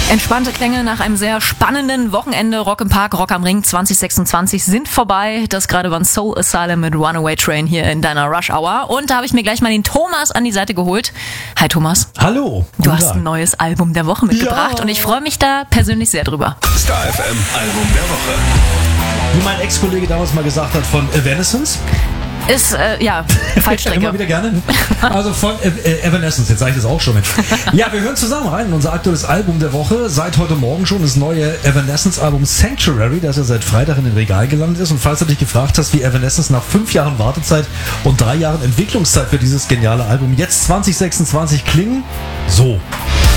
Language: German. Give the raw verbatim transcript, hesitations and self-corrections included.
Entspannte Klänge nach einem sehr spannenden Wochenende. Rock im Park, Rock am Ring zwanzig sechsundzwanzig sind vorbei. Das gerade war ein Soul Asylum mit Runaway Train hier in deiner Rush Hour. Und da habe ich mir gleich mal den Thomas an die Seite geholt. Hi Thomas. Hallo. Du hast ein neues Album der Woche mitgebracht Ja. und ich freue mich da persönlich sehr drüber. Star F M Album der Woche. Wie mein Ex-Kollege damals mal gesagt hat, von Evanescence. Ist, äh, ja, Fallstrecke. Immer wieder gerne. Also von äh, äh, Evanescence, jetzt sage ich das auch schon mit. Ja, wir hören zusammen rein in unser aktuelles Album der Woche. Seit heute Morgen schon das neue Evanescence-Album Sanctuary, das ja seit Freitag in den Regal gelandet ist. Und falls du dich gefragt hast, wie Evanescence nach fünf Jahren Wartezeit und drei Jahren Entwicklungszeit für dieses geniale Album jetzt zwanzig sechsundzwanzig klingen, so.